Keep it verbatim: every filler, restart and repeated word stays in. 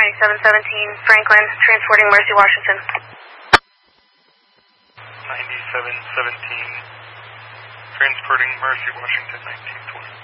ninety-seven seventeen Franklin, transporting Mercy Washington. ninety-seven seventeen, transporting Mercy Washington nineteen twenty.